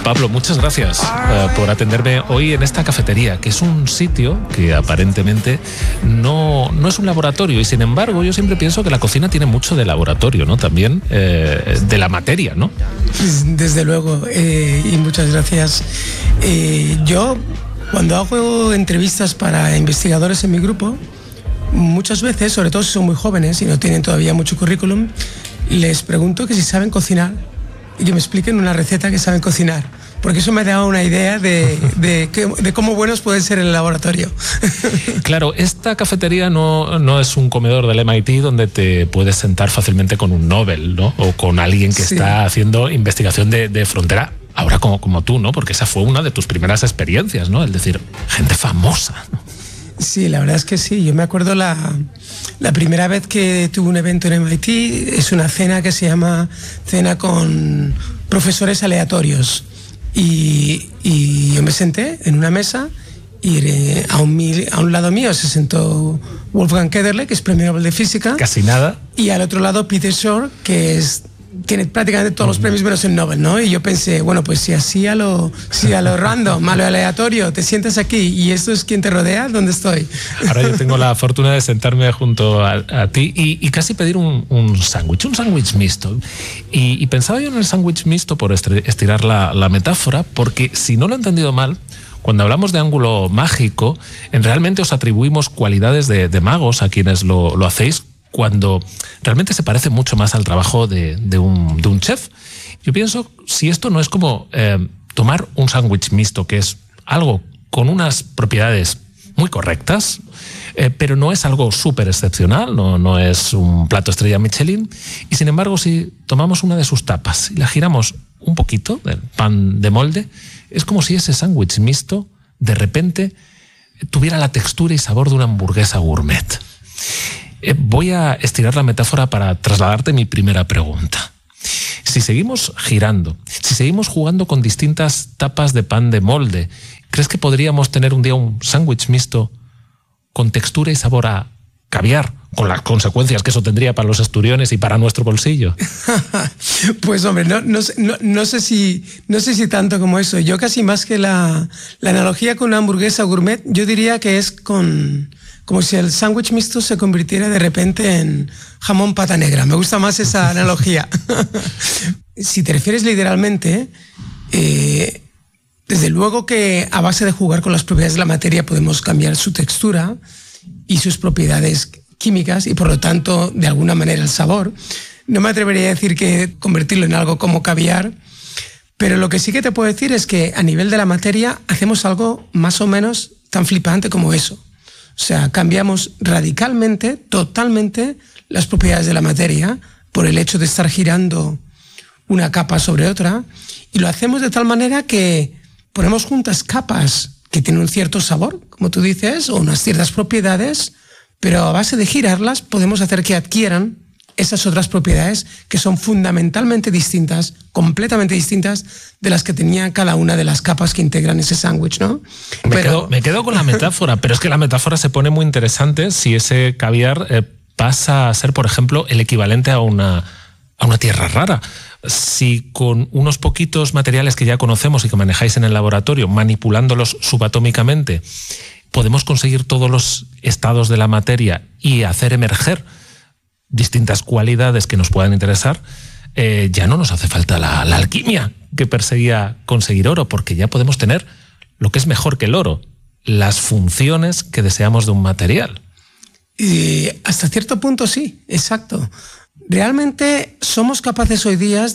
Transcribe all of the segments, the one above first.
Pablo, muchas gracias por atenderme hoy en esta cafetería, que es un sitio que aparentemente no es un laboratorio, y sin embargo yo siempre pienso que la cocina tiene mucho de laboratorio, ¿no? También de la materia, ¿no? Desde luego, y muchas gracias. Yo, cuando hago entrevistas para investigadores en mi grupo, muchas veces, sobre todo si son muy jóvenes y no tienen todavía mucho currículum, les pregunto que si saben cocinar y que me expliquen una receta que saben cocinar, porque eso me da una idea de cómo buenos pueden ser en el laboratorio. Claro, esta cafetería no es un comedor del MIT donde te puedes sentar fácilmente con un Nobel, ¿no? O con alguien que está haciendo investigación de frontera, ahora como tú, ¿no? Porque esa fue una de tus primeras experiencias, ¿no? El decir, gente famosa, ¿no? Sí, la verdad es que sí. Yo me acuerdo la primera vez que tuve un evento en MIT, es una cena que se llama cena con profesores aleatorios. Y yo me senté en una mesa y a un lado mío se sentó Wolfgang Köderle, que es premio Nobel de Física. Casi nada. Y al otro lado Peter Shor, que tiene prácticamente todos los premios menos el Nobel, ¿no? Y yo pensé, bueno, pues si a lo random, a lo aleatorio, te sientas aquí y esto es quien te rodea, ¿dónde estoy? Ahora yo tengo la fortuna de sentarme junto a ti y casi pedir un sándwich mixto. Y pensaba yo en el sándwich mixto por estirar la metáfora, porque si no lo he entendido mal, cuando hablamos de ángulo mágico, realmente os atribuimos cualidades de magos a quienes lo hacéis, cuando realmente se parece mucho más al trabajo de un chef. Yo pienso, si esto no es como tomar un sándwich mixto, que es algo con unas propiedades muy correctas, pero no es algo súper excepcional, no es un plato estrella Michelin, y sin embargo, si tomamos una de sus tapas y la giramos un poquito del pan de molde, es como si ese sándwich mixto de repente tuviera la textura y sabor de una hamburguesa gourmet. Voy a estirar la metáfora para trasladarte mi primera pregunta. Si seguimos girando, si seguimos jugando con distintas tapas de pan de molde, ¿crees que podríamos tener un día un sándwich mixto con textura y sabor a caviar, con las consecuencias que eso tendría para los esturiones y para nuestro bolsillo? Pues hombre, no sé si tanto como eso. Yo casi más que la analogía con una hamburguesa gourmet, yo diría que es como si el sándwich mixto se convirtiera de repente en jamón pata negra. Me gusta más esa analogía. Si te refieres literalmente, desde luego que a base de jugar con las propiedades de la materia podemos cambiar su textura y sus propiedades químicas y por lo tanto de alguna manera el sabor. No me atrevería a decir que convertirlo en algo como caviar, pero lo que sí que te puedo decir es que a nivel de la materia hacemos algo más o menos tan flipante como eso. O sea, cambiamos radicalmente, totalmente las propiedades de la materia por el hecho de estar girando una capa sobre otra, y lo hacemos de tal manera que ponemos juntas capas que tienen un cierto sabor, como tú dices, o unas ciertas propiedades, pero a base de girarlas podemos hacer que adquieran esas otras propiedades que son fundamentalmente distintas, completamente distintas de las que tenía cada una de las capas que integran ese sándwich, ¿no? Me quedo con la metáfora, pero es que la metáfora se pone muy interesante si ese caviar pasa a ser, por ejemplo, el equivalente a una tierra rara. Si con unos poquitos materiales que ya conocemos y que manejáis en el laboratorio, manipulándolos subatómicamente, podemos conseguir todos los estados de la materia y hacer emerger distintas cualidades que nos puedan interesar, ya no nos hace falta la alquimia que perseguía conseguir oro, porque ya podemos tener lo que es mejor que el oro, las funciones que deseamos de un material. Y hasta cierto punto sí, exacto. Realmente somos capaces hoy día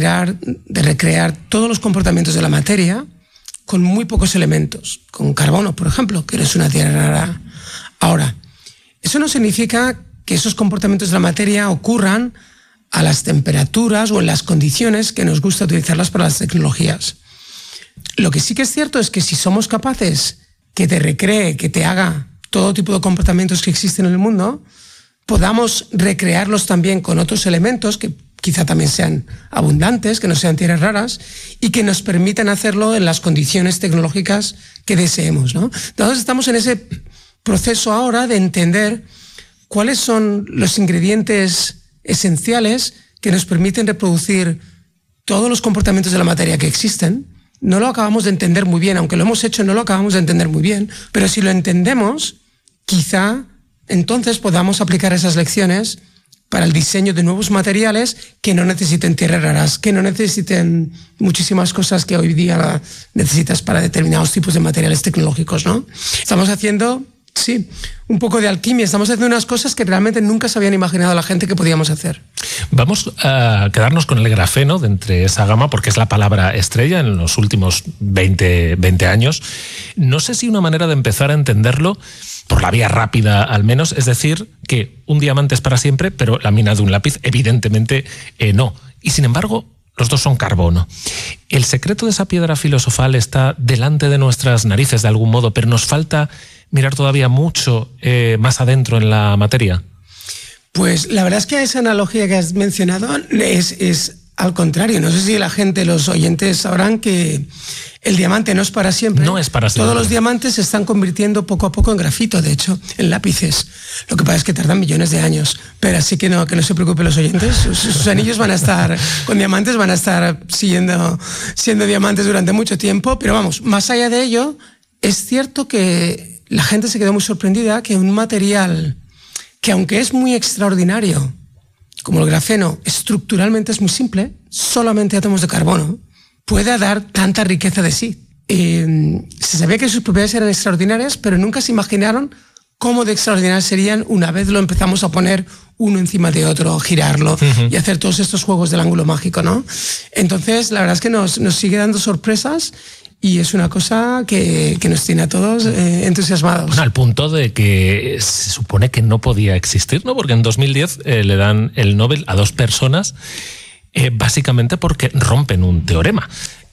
de recrear todos los comportamientos de la materia con muy pocos elementos, con carbono, por ejemplo, que no es una tierra rara. Ahora, eso no significa que esos comportamientos de la materia ocurran a las temperaturas o en las condiciones que nos gusta utilizarlas para las tecnologías. Lo que sí que es cierto es que si somos capaces que te recree, que te haga todo tipo de comportamientos que existen en el mundo, podamos recrearlos también con otros elementos que quizá también sean abundantes, que no sean tierras raras y que nos permitan hacerlo en las condiciones tecnológicas que deseemos, ¿no? Entonces estamos en ese proceso ahora de entender cuáles son los ingredientes esenciales que nos permiten reproducir todos los comportamientos de la materia que existen no lo acabamos de entender muy bien, aunque lo hemos hecho, no lo acabamos de entender muy bien, pero si lo entendemos, quizá entonces podamos aplicar esas lecciones para el diseño de nuevos materiales que no necesiten tierras raras, que no necesiten muchísimas cosas que hoy día necesitas para determinados tipos de materiales tecnológicos, ¿no? Estamos haciendo, sí, un poco de alquimia, estamos haciendo unas cosas que realmente nunca se habían imaginado la gente que podíamos hacer. Vamos a quedarnos con el grafeno de entre esa gama, porque es la palabra estrella en los últimos 20 años. No sé si una manera de empezar a entenderlo, por la vía rápida al menos, es decir, que un diamante es para siempre, pero la mina de un lápiz evidentemente no. Y sin embargo, los dos son carbono. El secreto de esa piedra filosofal está delante de nuestras narices de algún modo, pero nos falta mirar todavía mucho más adentro en la materia. Pues la verdad es que esa analogía que has mencionado es al contrario. No sé si la gente, los oyentes sabrán que el diamante no es para siempre. No es para siempre. Todos los diamantes se están convirtiendo poco a poco en grafito, de hecho, en lápices. Lo que pasa es que tardan millones de años. Pero así que no se preocupen los oyentes. Sus anillos van a estar con diamantes, van a estar siendo diamantes durante mucho tiempo. Pero vamos, más allá de ello, es cierto que la gente se quedó muy sorprendida que un material que, aunque es muy extraordinario, como el grafeno, estructuralmente es muy simple, solamente átomos de carbono, pueda dar tanta riqueza de sí. Se sabía que sus propiedades eran extraordinarias, pero nunca se imaginaron cómo de extraordinarias serían una vez lo empezamos a poner uno encima de otro, girarlo y hacer todos estos juegos del ángulo mágico, ¿no? Entonces, la verdad es que nos sigue dando sorpresas. Y es una cosa que nos tiene a todos entusiasmados. Bueno, al punto de que se supone que no podía existir, ¿no? Porque en 2010 le dan el Nobel a 2 personas, básicamente porque rompen un teorema.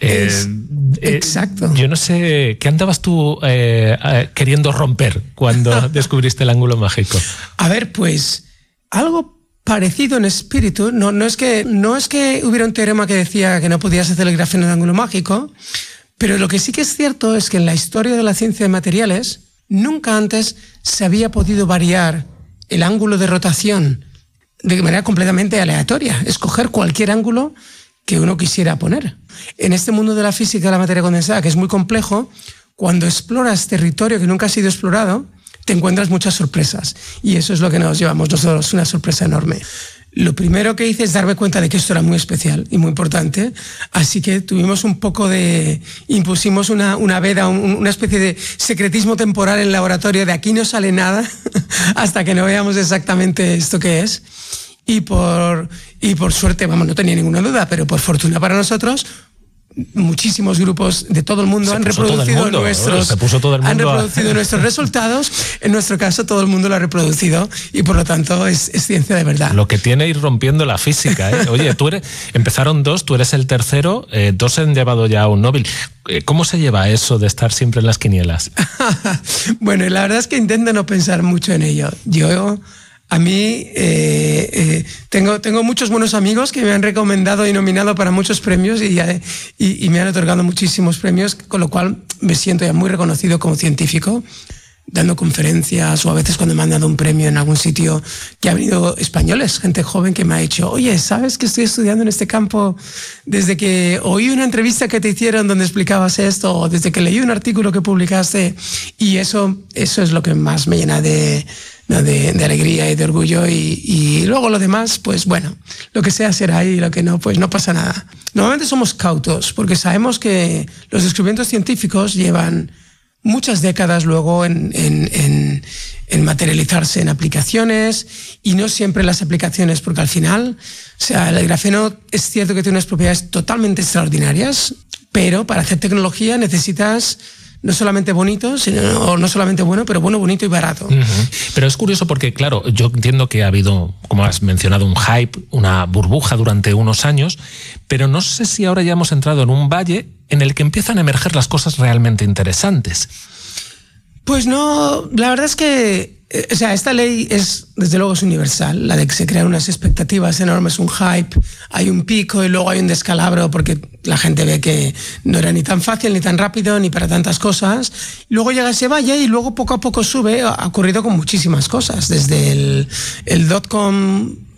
Exacto. Yo no sé, ¿qué andabas tú queriendo romper cuando descubriste el ángulo mágico? A ver, pues algo parecido en espíritu. No es que hubiera un teorema que decía que no podías hacer el grafeno de ángulo mágico, pero lo que sí que es cierto es que en la historia de la ciencia de materiales nunca antes se había podido variar el ángulo de rotación de manera completamente aleatoria, escoger cualquier ángulo que uno quisiera poner. En este mundo de la física de la materia condensada, que es muy complejo, cuando exploras territorio que nunca ha sido explorado, te encuentras muchas sorpresas. Y eso es lo que nos llevamos nosotros, una sorpresa enorme. Lo primero que hice es darme cuenta de que esto era muy especial y muy importante, así que tuvimos un poco impusimos una veda, una especie de secretismo temporal en el laboratorio, de aquí no sale nada hasta que no veamos exactamente esto que es. Y por suerte, vamos, no tenía ninguna duda, pero por fortuna para nosotros, muchísimos grupos de todo el mundo han reproducido nuestros resultados. En nuestro caso, todo el mundo lo ha reproducido y por lo tanto es ciencia de verdad. Lo que tiene ir rompiendo la física, ¿eh? Oye, empezaron 2, tú eres el tercero, 2 han llevado ya un Nobel. ¿Cómo se lleva eso de estar siempre en las quinielas? Bueno, la verdad es que intento no pensar mucho en ello. A mí tengo muchos buenos amigos que me han recomendado y nominado para muchos premios y me han otorgado muchísimos premios, con lo cual me siento ya muy reconocido como científico, dando conferencias o a veces cuando me han dado un premio en algún sitio, que ha venido españoles, gente joven que me ha dicho, oye, ¿sabes que estoy estudiando en este campo desde que oí una entrevista que te hicieron donde explicabas esto o desde que leí un artículo que publicaste? Y eso es lo que más me llena de alegría y de orgullo y luego lo demás, pues bueno, lo que sea será y lo que no, pues no pasa nada. Normalmente somos cautos porque sabemos que los descubrimientos científicos llevan muchas décadas luego en materializarse en aplicaciones y no siempre las aplicaciones, porque al final, o sea, el grafeno es cierto que tiene unas propiedades totalmente extraordinarias, pero para hacer tecnología necesitas no solamente bonito, sino no solamente bueno, pero bueno, bonito y barato. Pero es curioso porque, claro, yo entiendo que ha habido, como has mencionado, un hype, una burbuja durante unos años, pero no sé si ahora ya hemos entrado en un valle en el que empiezan a emerger las cosas realmente interesantes. Pues no, la verdad es que o sea, esta ley es, desde luego, es universal, la de que se crean unas expectativas enormes, un hype, hay un pico y luego hay un descalabro porque la gente ve que no era ni tan fácil, ni tan rápido, ni para tantas cosas. Luego llega ese valle y luego poco a poco sube. Ha ocurrido con muchísimas cosas, desde el .com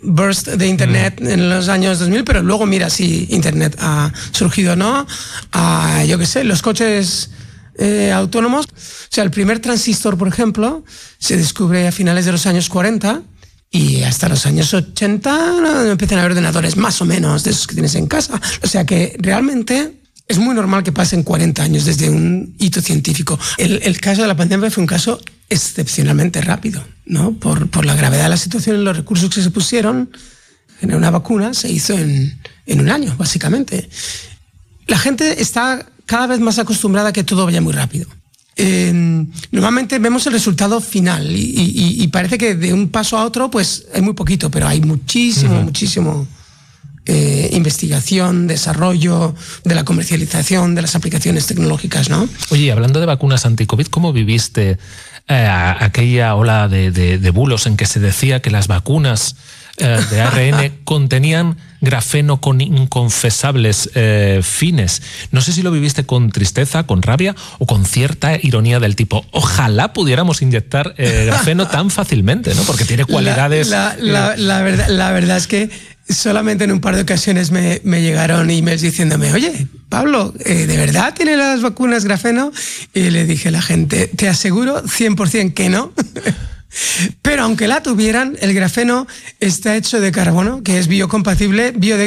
burst de Internet en los años 2000, pero luego mira si Internet ha surgido o no. Yo qué sé, los coches autónomos. O sea, el primer transistor, por ejemplo, se descubre a finales de los años 40 y hasta los años 80 empiezan a haber ordenadores más o menos de esos que tienes en casa. O sea que realmente es muy normal que pasen 40 años desde un hito científico. El caso de la pandemia fue un caso excepcionalmente rápido, ¿no? Por la gravedad de la situación y los recursos que se pusieron. Generar una vacuna se hizo en un año, básicamente. La gente está cada vez más acostumbrada a que todo vaya muy rápido. Normalmente vemos el resultado final y parece que de un paso a otro pues hay muy poquito, pero hay muchísimo investigación, desarrollo, de la comercialización, de las aplicaciones tecnológicas, ¿no? Oye, hablando de vacunas anti-COVID, ¿cómo viviste aquella ola de bulos en que se decía que las vacunas de ARN contenían grafeno con inconfesables fines? No sé si lo viviste con tristeza, con rabia o con cierta ironía del tipo, ojalá pudiéramos inyectar grafeno tan fácilmente, ¿no? Porque tiene cualidades... La verdad es que solamente en un par de ocasiones me llegaron emails diciéndome, oye, Pablo, ¿de verdad tiene las vacunas grafeno? Y le dije a la gente, te aseguro 100% que no. Pero aunque la tuvieran, el grafeno está hecho de carbono, que es biocompatible,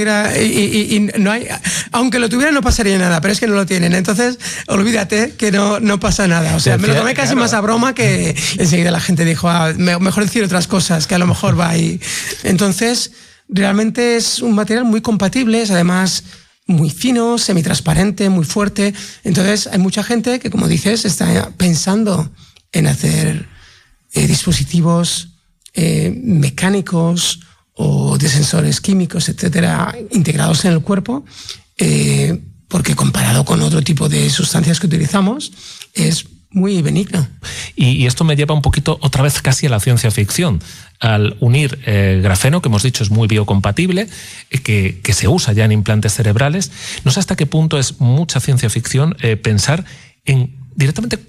y no hay, aunque lo tuvieran no pasaría nada, pero es que no lo tienen. Entonces, olvídate que no pasa nada. O sea, me lo tomé casi más a broma que enseguida la gente dijo, mejor decir otras cosas, que a lo mejor va ahí. Entonces, realmente es un material muy compatible, es además muy fino, semitransparente, muy fuerte. Entonces, hay mucha gente que, como dices, está pensando en hacer dispositivos mecánicos o de sensores químicos, etcétera, integrados en el cuerpo, porque comparado con otro tipo de sustancias que utilizamos, es muy benigno. Y esto me lleva un poquito otra vez casi a la ciencia ficción. Al unir grafeno, que hemos dicho es muy biocompatible, que se usa ya en implantes cerebrales, no sé hasta qué punto es mucha ciencia ficción pensar en directamente